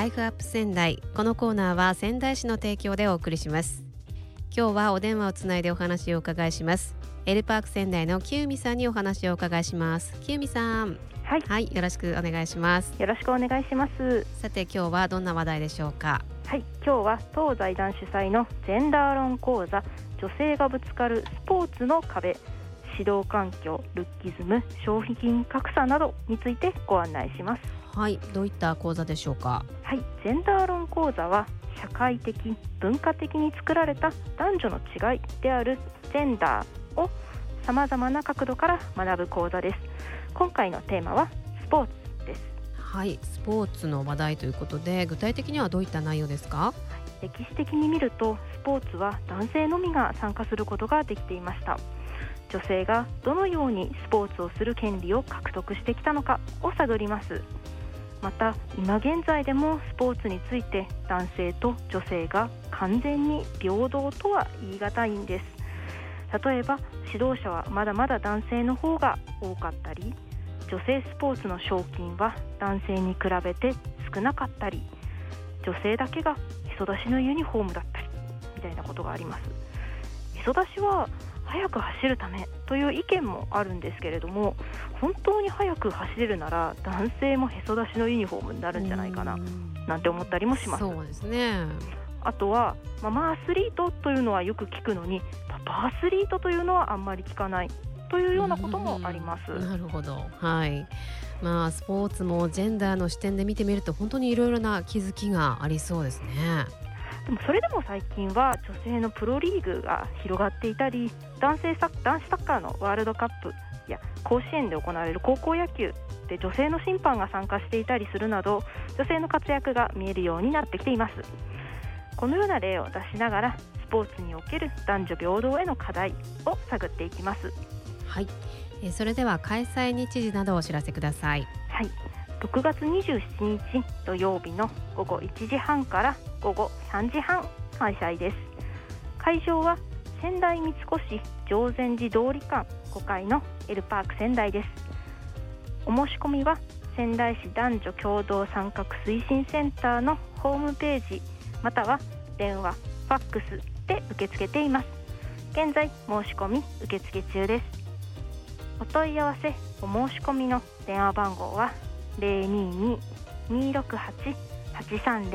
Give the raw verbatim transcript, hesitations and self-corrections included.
ライフアップ仙台。このコーナーは仙台市の提供でお送りします。今日はお電話をつないでお話をお伺いします。エルパーク仙台のきゅうみさんにお話をお伺いします。きゅうみさん、 はい、 はい、よろしくお願いします。 よろしくお願いします。 さて今日はどんな話題でしょうか。 はい、今日は当財団主催のジェンダー論講座、女性がぶつかるスポーツの壁、指導環境、ルッキズム、消費金格差などについてご案内します。 はい、どういった講座でしょうか。 はい、ジェンダー論講座は社会的、文化的に作られた男女の違いであるジェンダーをさまざまな角度から学ぶ講座です。今回のテーマはスポーツです。 はい、スポーツの話題ということで、具体的にはどういった内容ですか。 歴史的に見るとスポーツは男性のみが参加することができていました。女性がどのようにスポーツをする権利を獲得してきたのかを探ります。また今現在でもスポーツについて男性と女性が完全に平等とは言い難いんです。例えば指導者はまだまだ男性の方が多かったり、女性スポーツの賞金は男性に比べて少なかったり、女性だけがへそ出しのユニフォームだったりみたいなことがあります。へそ出しは速く走るためという意見もあるんですけれども、本当に速く走れるなら男性もへそ出しのユニフォームになるんじゃないかななんて思ったりもします。 そうですね。 あとはママアスリートというのはよく聞くのに、パパアスリートというのはあんまり聞かないというようなこともあります。 なるほど、はい。まあスポーツもジェンダーの視点で見てみると本当にいろいろな気づきがありそうですね。 でもそれでも最近は女性のプロリーグが広がっていたり、男性サッ男子サッカーのワールドカップや甲子園で行われる高校野球で女性の審判が参加していたりするなど、女性の活躍が見えるようになってきています。このような例を出しながらスポーツにおける男女平等への課題を探っていきます。 はい、えー、それでは開催日時などをお知らせください。 はい、ろくがつにじゅうしちにち土曜日のごごいちじはんからごごさんじはん開催です。会場は仙台三越定禅寺通り館ごかいのエルパーク仙台です。お申し込みは仙台市男女共同参画推進センターのホームページまたは電話、ファックスで受け付けています。現在申し込み受付中です。お問い合わせお申し込みの電話番号は ゼロにーにー にーろくはち はちさんゼロ